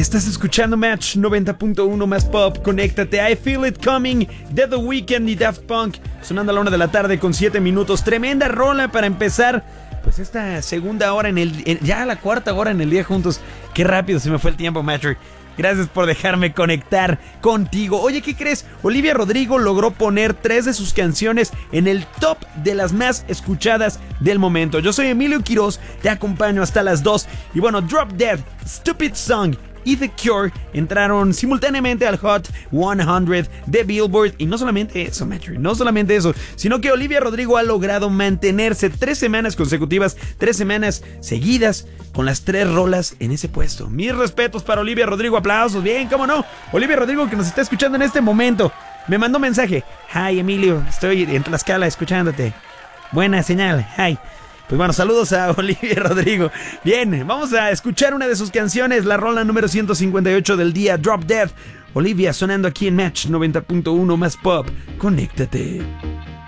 Estás escuchando Match 90.1 más pop. Conéctate. I Feel It Coming de The Weeknd y Daft Punk. Sonando a la 1 de la tarde con 7 minutos. Tremenda rola para empezar pues esta segunda hora ya la cuarta hora en el día juntos. Qué rápido se me fue el tiempo, Matthew. Gracias por dejarme conectar contigo. Oye, ¿qué crees? Olivia Rodrigo logró poner 3 de sus canciones en el top de las más escuchadas del momento. Yo soy Emilio Quiroz, te acompaño hasta las 2. Y bueno, Drop Dead, Stupid Song y The Cure entraron simultáneamente al Hot 100 de Billboard. Y no solamente eso, Matthew, no solamente eso, sino que Olivia Rodrigo ha logrado mantenerse 3 semanas consecutivas, 3 semanas seguidas con las 3 rolas en ese puesto. Mis respetos para Olivia Rodrigo, aplausos, bien, cómo no. Olivia Rodrigo, que nos está escuchando en este momento, me mandó un mensaje: hi Emilio, estoy en Tlaxcala escuchándote, buena señal, hi. Pues bueno, saludos a Olivia Rodrigo. Bien, vamos a escuchar una de sus canciones, la rola número 158 del día, Drop Dead. Olivia sonando aquí en Match 90.1 más pop. Conéctate.